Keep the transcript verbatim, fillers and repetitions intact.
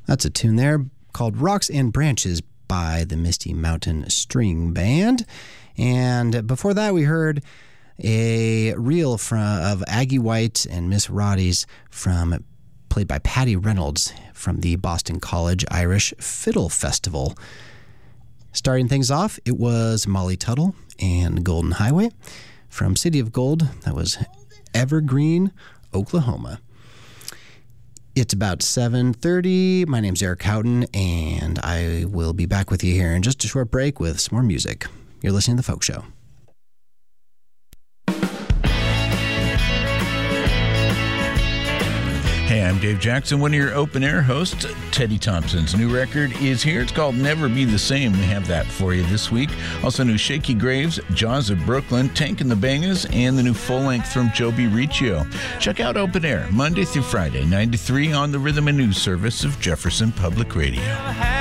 That's a tune there called Rocks and Branches by the Misty Mountain String Band. And before that, we heard a reel from, of Aggie White and Miss Roddy's from played by Patty Reynolds from the Boston College Irish Fiddle Festival. Starting things off, it was Molly Tuttle and Golden Highway from City of Gold. That was Evergreen, Oklahoma. It's about seven thirty. My name's Eric Houghton, and I will be back with you here in just a short break with some more music. You're listening to The Folk Show. Hey, I'm Dave Jackson, one of your open-air hosts. Teddy Thompson's new record is here. It's called Never Be the Same. We have that for you this week. Also, new Shaky Graves, Jaws of Brooklyn, Tank and the Bangas, and the new full-length from Joby Riccio. Check out Open Air, Monday through Friday, nine to three on the Rhythm and News service of Jefferson Public Radio.